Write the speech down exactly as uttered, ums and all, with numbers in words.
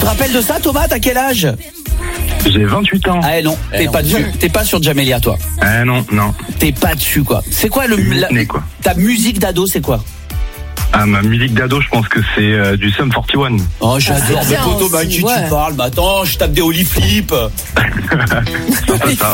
te rappelles de ça, Thomas? T'as quel âge? J'ai vingt-huit ans. Ah non, t'es Eh pas non. dessus. T'es pas sur Jamelia, toi. Ah non, non. T'es pas dessus, quoi. C'est quoi le la- Né, quoi. ta musique d'ado, c'est quoi? Ah, ma musique d'ado, je pense que c'est euh, du Sum forty one. Oh, j'adore. c'est Mais bien poto, bah, aussi, qui ouais. tu parles? Bah attends, je tape des Holy Flip. C'est pas ça.